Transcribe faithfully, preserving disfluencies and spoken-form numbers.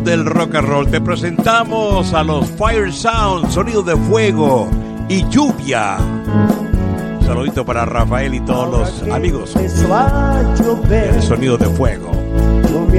Del rock and roll, te presentamos a los Fire Sound, sonido de fuego y lluvia. Un saludito para Rafael y todos los amigos del sonido de fuego.